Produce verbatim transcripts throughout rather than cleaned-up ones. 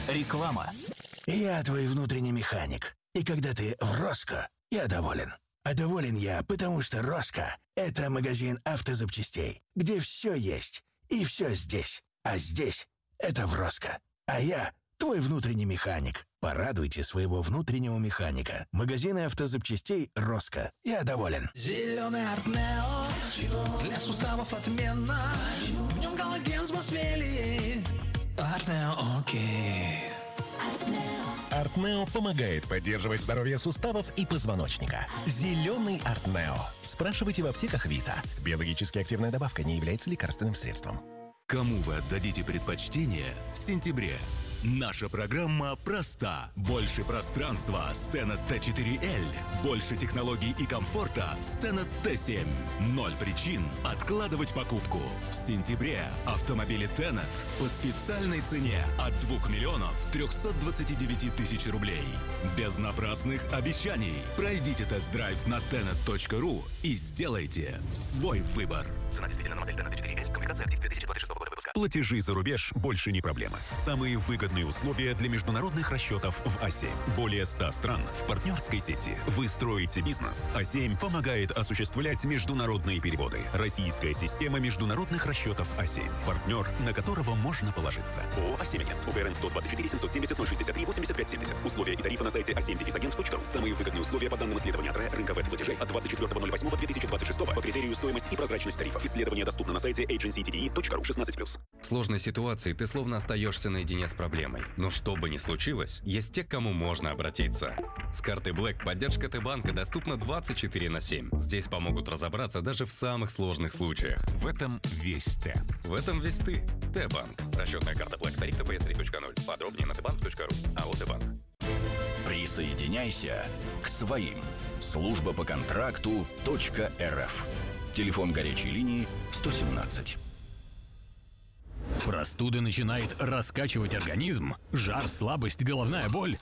Реклама. Я твой внутренний механик. И когда ты в Роско, я доволен. А доволен я, потому что Роско — это магазин автозапчастей, где все есть и все здесь. А здесь — это в Роско. А я твой внутренний механик. Порадуйте своего внутреннего механика. Магазины автозапчастей Роско. Я доволен. Зеленый Артнео для суставов отменно. В нем коллаген с Босвелли. Артнео, окей. Артнео помогает поддерживать здоровье суставов и позвоночника. Зеленый Артнео. Спрашивайте в аптеках Вита. Биологически активная добавка не является лекарственным средством. Кому вы отдадите предпочтение в сентябре? Наша программа проста. Больше пространства с Tenet ти четыре эл. Больше технологий и комфорта с Tenet ти семь. Ноль причин откладывать покупку. В сентябре автомобили Tenet по специальной цене от двух миллионов трехсот двадцати девяти тысяч рублей. Без напрасных обещаний. Пройдите тест-драйв на tenet точка ру и сделайте свой выбор. Цена действительно на модель Tenet ти четыре эл. Комплектация две тысячи двадцать шестого года выпуска. Платежи за рубеж больше не проблема. Самые выгодные условия для международных расчетов в а семь. Более ста стран в партнерской сети. Вы строите бизнес. а семь помогает осуществлять международные переводы. Российская система международных расчетов а семь. Партнер, на которого можно положиться. ООО «а семь Агент». УГРН сто двадцать четыре семьсот семьдесят ноль шестьдесят три восемьдесят пять семьдесят. Условия и тарифы на сайте а семь агент точка ру. Самые выгодные условия по данным исследования АТРЭ рынка веб-платежей от двадцать четвёртого ноль восьмого две тысячи двадцать шестого по критерию стоимость и прозрачность тарифов. Исследование доступно на сайте эйдженси ти ди и точка ру шестнадцать плюс. В сложной ситуации ты словно остаешься наедине с проблемой. Но что бы ни случилось, есть те, к кому можно обратиться. С карты Black поддержка Т-банка доступна двадцать четыре на семь. Здесь помогут разобраться даже в самых сложных случаях. В этом весь Т. В этом весь ты. Т-банк. Расчетная карта Black. Тариф тэ пэ эс три точка ноль. Подробнее на тэ банк точка ру. АО «Т-банк». Присоединяйся к своим. Служба по контракту .рф. Телефон горячей линии сто семнадцать. Простуда начинает раскачивать организм, жар, слабость, головная боль.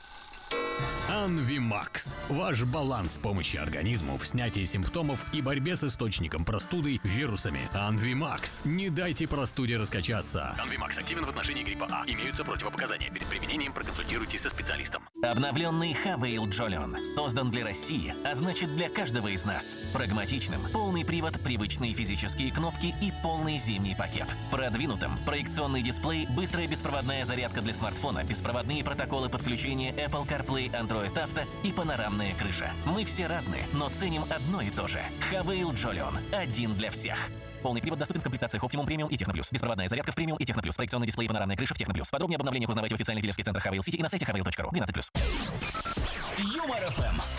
Анвимакс. Ваш баланс помощи организму в снятии симптомов и борьбе с источником простуды вирусами. Анвимакс. Не дайте простуде раскачаться. Анвимакс активен в отношении гриппа А. Имеются противопоказания. Перед применением проконсультируйтесь со специалистом. Обновленный Хавейл Джолион создан для России, а значит для каждого из нас. Прагматичным, полный привод, привычные физические кнопки и полный зимний пакет. Продвинутым, проекционный дисплей, быстрая беспроводная зарядка для смартфона, беспроводные протоколы подключения Apple CarPlay, Android Auto и панорамная крыша. Мы все разные, но ценим одно и то же. Хавейл Джолион. Один для всех. Полный привод доступен в комплектациях Optimum Premium и Techno Plus. Беспроводная зарядка в Premium и Techno Plus. Проекционный дисплей и панорамная крыша в Techno Plus. Подробнее об обновлениях узнавайте в официальных дилерских центрах Хавейл Сити и на сайте хавейл точка ру. двенадцать плюс. Юмор эф эм.